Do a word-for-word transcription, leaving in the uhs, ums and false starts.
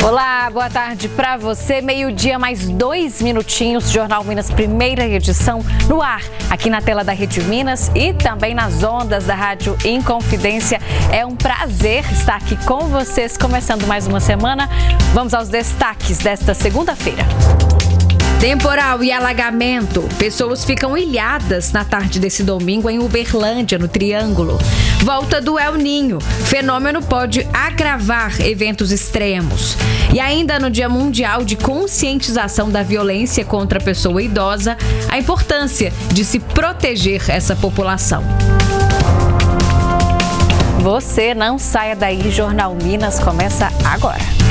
Olá, boa tarde para você. Meio-dia, mais dois minutinhos. Jornal Minas, primeira edição no ar, aqui na tela da Rede Minas e também nas ondas da Rádio Inconfidência. É um prazer estar aqui com vocês, começando mais uma semana. Vamos aos destaques desta segunda-feira. Temporal e alagamento. Pessoas ficam ilhadas na tarde desse domingo em Uberlândia, no Triângulo. Volta do El Ninho. Fenômeno pode agravar eventos extremos. E ainda no Dia Mundial de Conscientização da Violência contra a Pessoa Idosa, a importância de se proteger essa população. Você não saia daí, Jornal Minas começa agora.